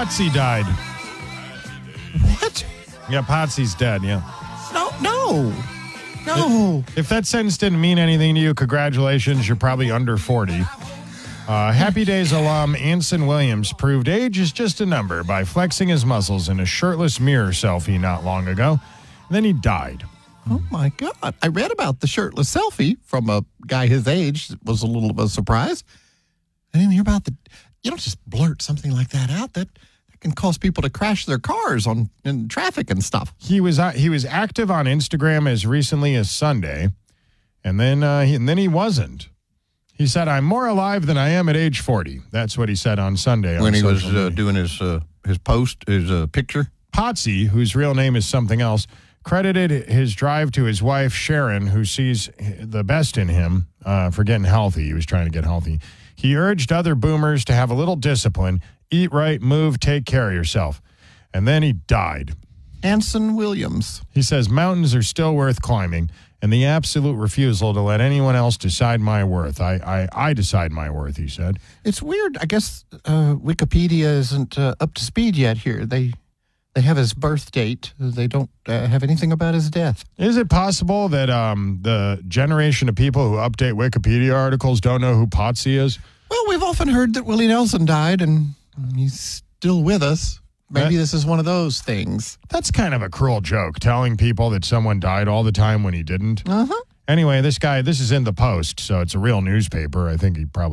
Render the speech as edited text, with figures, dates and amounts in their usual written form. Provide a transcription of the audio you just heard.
Potsy died. What? Yeah, Potsy's dead, yeah. No. If that sentence didn't mean anything to you, congratulations. You're probably under 40. Happy Days alum Anson Williams proved age is just a number by flexing his muscles in a shirtless mirror selfie not long ago. Then he died. Oh, my God. I read about the shirtless selfie from a guy his age. It was a little of a surprise. I didn't hear about you don't just blurt something like that out. That can cause people to crash their cars in traffic and stuff. He was active on Instagram as recently as Sunday, and then he wasn't. He said, "I'm more alive than I am at age 40." That's what he said on Sunday. When he was doing his post, his picture. Potsy, whose real name is something else, credited his drive to his wife, Sharon, who sees the best in him for getting healthy. He was trying to get healthy. He urged other boomers to have a little discipline, eat right, move, take care of yourself. And then he died. Anson Williams. He says, "Mountains are still worth climbing, and the absolute refusal to let anyone else decide my worth. I decide my worth," he said. It's weird. I guess Wikipedia isn't up to speed yet here. They have his birth date. They don't have anything about his death. Is it possible that the generation of people who update Wikipedia articles don't know who Potsy is? Well, we've often heard that Willie Nelson died, and he's still with us. Maybe this is one of those things. That's kind of a cruel joke, telling people that someone died all the time when he didn't. Uh-huh. Anyway, this is in the Post, so it's a real newspaper. I think he probably